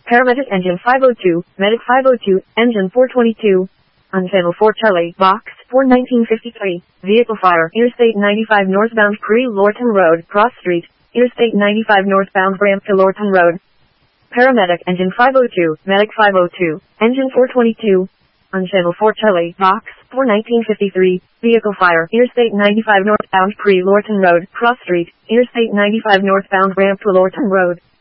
Paramedic engine 502, medic 502, engine 422. On channel 4 Charlie, box 4 1953, vehicle fire, Interstate 95 northbound Pre-Lorton Road, cross street, Interstate 95 northbound ramp to Lorton Road. Paramedic engine 502, medic 502, engine 422. On channel 4 Charlie, box 4 1953, vehicle fire, Interstate 95 northbound Pre-Lorton Road, cross street, Interstate 95 northbound ramp to Lorton Road.